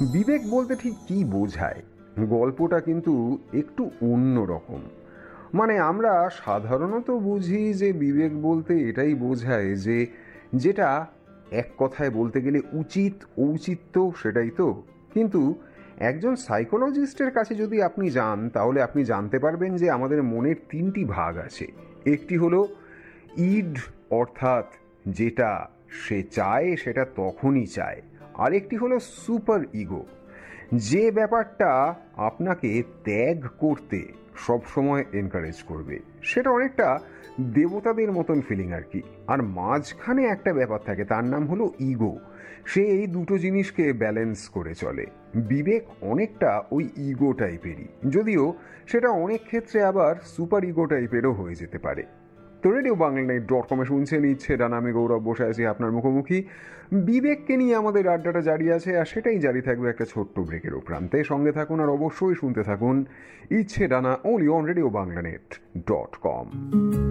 বিবেক বলতে ঠিক কী বোঝায়? গল্পটা কিন্তু একটু অন্য রকম। মানে আমরা সাধারণত বুঝি যে বিবেক বলতে এটাই বোঝায় যে যেটা এক কথায় বলতে গেলে উচিত ঔচিত্য, সেটাই তো। কিন্তু একজন সাইকোলজিস্টের কাছে যদি আপনি যান তাহলে আপনি জানতে পারবেন যে আমাদের মনের তিনটি ভাগ আছে। একটি হলো ইড, অর্থাৎ যেটা সে চায় সেটা তখনই চায়। আরেকটি হলো সুপার ইগো, যে ব্যাপারটা আপনাকে ত্যাগ করতে সবসময় এনকারেজ করবে। সেটা অনেকটা দেবতাদের মতন ফিলিং আর কি। আর মাঝখানে একটা ব্যাপার থাকে, তার নাম হলো ইগো। সে এই দুটো জিনিসকে ব্যালেন্স করে চলে। বিবেক অনেকটা ওই ইগো টাইপেরই, যদিও সেটা অনেক ক্ষেত্রে আবার সুপার ইগো টাইপেরও হয়ে যেতে পারে। তো রেডিও বাংলানেট.com-এ শুনছেন ইচ্ছে ডানা, আমি গৌরব বসে আছি আপনার মুখোমুখি। বিবেককে নিয়ে আমাদের আড্ডাটা জারি আছে, আর সেটাই জারি থাকবে একটা ছোট্ট ব্রেকের প্রান্তে। সঙ্গে থাকুন আর অবশ্যই শুনতে থাকুন ইচ্ছে ডানা, ওনলি অন রেডিও বাংলানেট.com।